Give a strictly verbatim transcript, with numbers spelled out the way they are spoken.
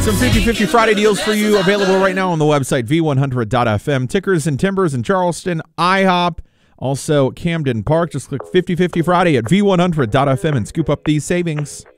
Some fifty fifty Friday deals for you available right now on the website v one hundred dot f m. Tickers and Timbers in Charleston, IHOP, also Camden Park. Just click fifty fifty Friday at v one hundred dot f m and scoop up these savings.